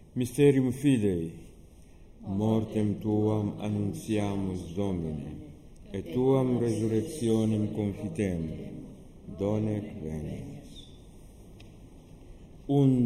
Mysterium Fidei, mortem tuam annunciamus Domine, et tuam resurrectionem confitemur, donec venies.